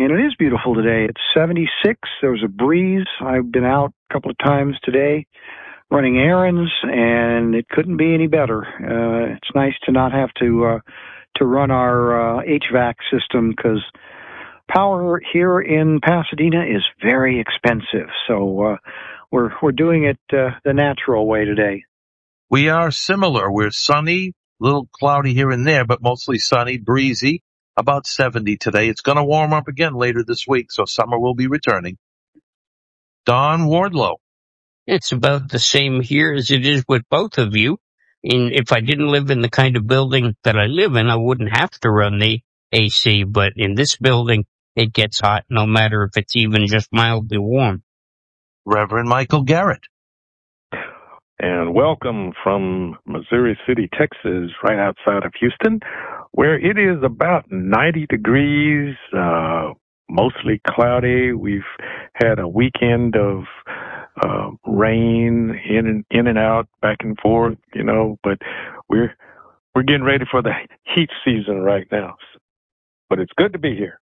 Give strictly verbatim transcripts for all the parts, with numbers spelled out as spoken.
And it is beautiful today. It's seventy-six. There was a breeze. I've been out a couple of times today running errands, and it couldn't be any better. Uh, it's nice to not have to uh, to run our uh, H V A C system, because power here in Pasadena is very expensive. So uh, we're we're doing it uh, the natural way today. We are similar. We're sunny, a little cloudy here and there, but mostly sunny, breezy. About seventy today. It's going to warm up again later this week, so summer will be returning. Don Wardlow. It's about the same here as it is with both of you. And if I didn't live in the kind of building that I live in, I wouldn't have to run the A C. But in this building, it gets hot, no matter if it's even just mildly warm. Reverend Michael Garrett. And welcome from Missouri City, Texas, right outside of Houston, where it is about ninety degrees, uh, mostly cloudy. We've had a weekend of uh, rain in and in and out, back and forth, you know, but we're we're getting ready for the heat season right now. But it's good to be here.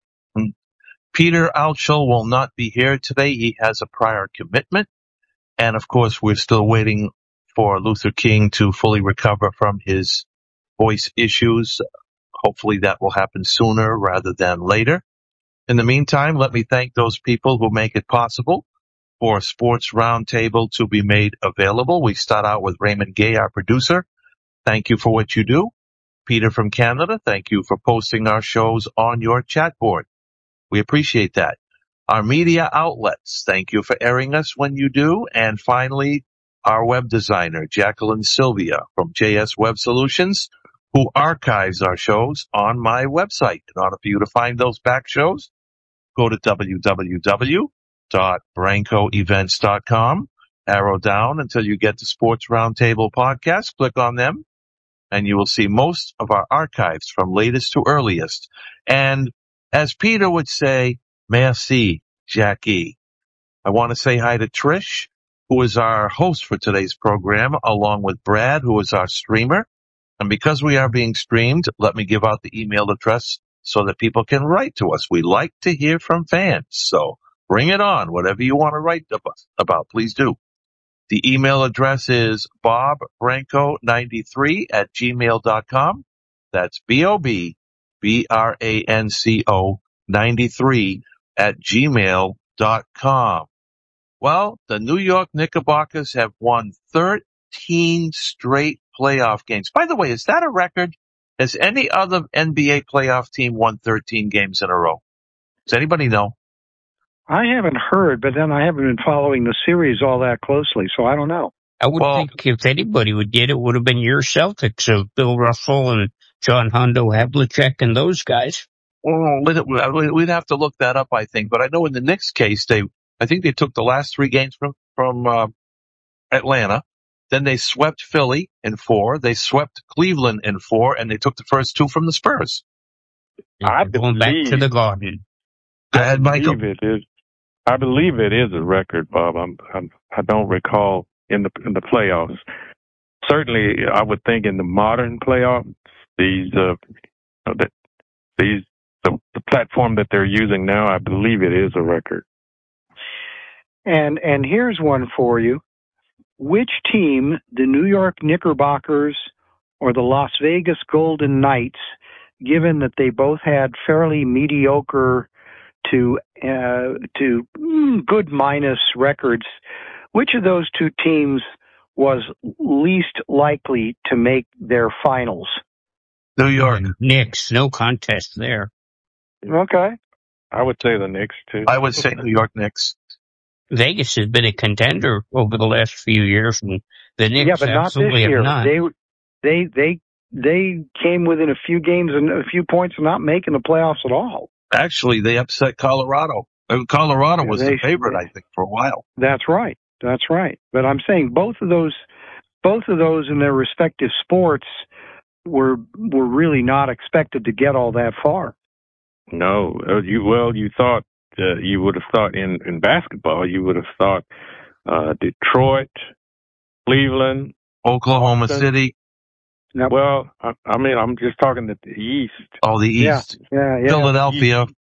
Peter Altschul will not be here today. He has a prior commitment. And, of course, we're still waiting for Luther King to fully recover from his voice issues. Hopefully that will happen sooner rather than later. In the meantime, let me thank those people who make it possible for Sports Roundtable to be made available. We start out with Raymond Gay, our producer. Thank you for what you do. Peter from Canada, thank you for posting our shows on your chat board. We appreciate that. Our media outlets, thank you for airing us when you do. And finally, our web designer, Jacqueline Sylvia from J S Web Solutions, who archives our shows on my website. In order for you to find those back shows, go to w w w dot branco events dot com, arrow down until you get to Sports Roundtable podcast, click on them, and you will see most of our archives from latest to earliest. And as Peter would say, merci, Jackie. I want to say hi to Trish, who is our host for today's program, along with Brad, who is our streamer. And because we are being streamed, let me give out the email address so that people can write to us. We like to hear from fans, so bring it on. Whatever you want to write about, please do. The email address is bob branco ninety-three at gmail dot com. That's B O B B R A N C O ninety-three at gmail dot com. Well, the New York Knickerbockers have won thirteen straight playoff games. By the way, is that a record? Has any other N B A playoff team won thirteen games in a row? Does anybody know? I haven't heard, but then I haven't been following the series all that closely, so I don't know. I would well, think if anybody would get it, would have been your Celtics of Bill Russell and John Hondo Havlicek and those guys. Well, we'd have to look that up, I think. But I know in the Knicks case, they, I think they took the last three games from, from uh, Atlanta. Then they swept Philly in four. They swept Cleveland in four, and they took the first two from the Spurs. I going believe, back to the Garden. Go ahead, Michael. I believe it is. I believe it is a record, Bob. I'm, I'm, I don't recall in the in the playoffs. Certainly, I would think in the modern playoffs, these uh, that these the, the platform that they're using now, I believe it is a record. And and here's one for you. Which team, the New York Knickerbockers or the Las Vegas Golden Knights, given that they both had fairly mediocre to uh, to mm, good minus records, which of those two teams was least likely to make their finals? New York. Knicks, no contest there. Okay. I would say the Knicks, too. I would say New York Knicks. Vegas has been a contender over the last few years, and the Knicks yeah, but not this absolutely year. have not. They they they they came within a few games and a few points of not making the playoffs at all. Actually, they upset Colorado. Colorado was they, the favorite, I think, for a while. That's right. That's right. But I'm saying both of those, both of those in their respective sports were were really not expected to get all that far. No, you well, you thought uh, you would have thought in, in basketball, you would have thought uh, Detroit, Cleveland, Oklahoma Boston. City. Yep. Well, I, I mean, I'm just talking to the East. Oh, the East. Yeah, yeah, yeah. Philadelphia. East.